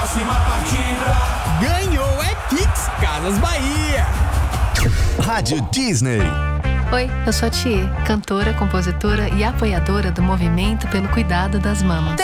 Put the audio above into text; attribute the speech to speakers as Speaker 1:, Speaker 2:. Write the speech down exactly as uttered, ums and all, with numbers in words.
Speaker 1: Próxima partida.
Speaker 2: Ganhou é Pix Casas Bahia.
Speaker 3: Rádio Disney.
Speaker 4: Oi, eu sou a Thier, cantora, compositora e apoiadora do movimento pelo cuidado das mamas.